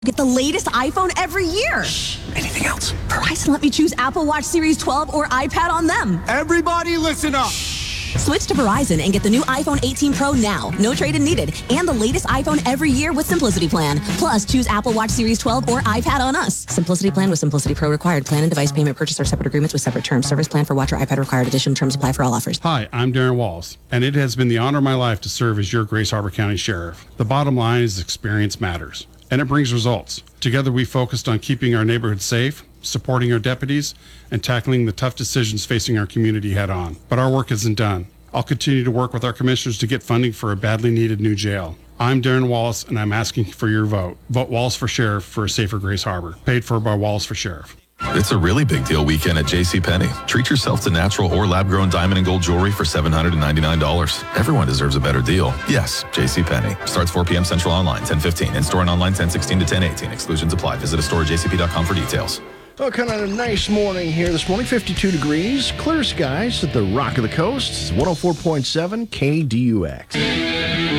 Get the latest iPhone every year. Anything else? Verizon let me choose Apple Watch Series 12 or iPad on them. Everybody listen up. Switch to Verizon and get the new iPhone 18 Pro now. No trade-in needed. And the latest iPhone every year with Simplicity Plan. Plus, choose Apple Watch Series 12 or iPad on us. Simplicity Plan with Simplicity Pro required. Plan and device payment purchase are separate agreements with separate terms. Service plan for watch or iPad required. Additional terms apply for all offers. Hi, I'm Darren Walls, and it has been the honor of my life to serve as your Grace Harbor County Sheriff. The bottom line is experience matters, and it brings results. Together, we focused on keeping our neighborhood safe, supporting our deputies, and tackling the tough decisions facing our community head on. But our work isn't done. I'll continue to work with our commissioners to get funding for a badly needed new jail. I'm Darren Wallace, and I'm asking for your vote. Vote Wallace for Sheriff for a safer Grace Harbor. Paid for by Wallace for Sheriff. It's a really big deal weekend at JCPenney. Treat yourself to natural or lab-grown diamond and gold jewelry for $799. Everyone deserves a better deal. Yes, JCPenney. Starts 4 p.m. Central online, 10:15. In-store and online, 10:16 to 10:18. Exclusions apply. Visit a store at jcp.com for details. Oh, kind of a nice morning here this morning. 52 degrees, clear skies at the Rock of the Coast. It's 104.7 KDUX.